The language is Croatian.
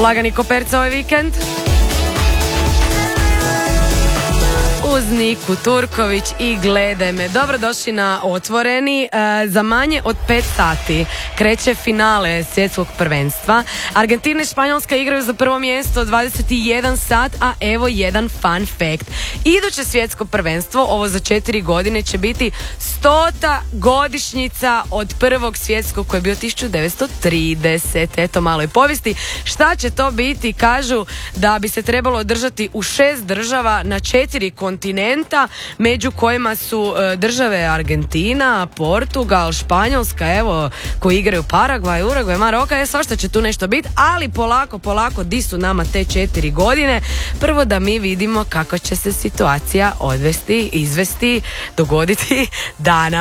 Lagani koperca ovaj vikend. Uz Niku Turković i Gledaj me. Dobrodošli na Otvoreni. Za manje od 5 sati kreće finale svjetskog prvenstva. Argentina i Španjolska igraju za prvo mjesto 21 sat, a evo jedan fun fact. Iduće svjetsko prvenstvo, ovo za 4 godine, će biti 100. godišnjica od prvog svjetskog koji je bio 1930. Eto malo i povijesti. Šta će to biti? Kažu da bi se trebalo održati u 6 država na 4 kontinenta, među kojima su države Argentina, Portugal, Španjolska, evo, koji igraju Paragvaj, Urugvaj, Maroka, svašta će tu nešto biti, ali polako, di su nama te 4 godine? Prvo da mi vidimo kako će se situacija izvesti, dogoditi danas.